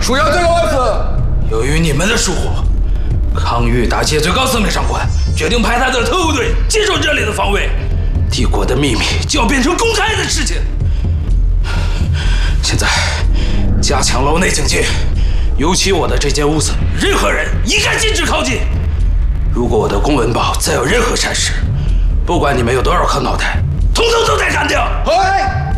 出要这个位置。 由于你们的疏忽，康裕大街最高司令长官决定派他的特务队接手这里的防卫，帝国的秘密就要变成公开的事情。现在，加强楼内警戒，尤其我的这间屋子，任何人一概禁止靠近。如果我的公文包再有任何闪失，不管你们有多少颗脑袋，统统都得干掉！ 哎。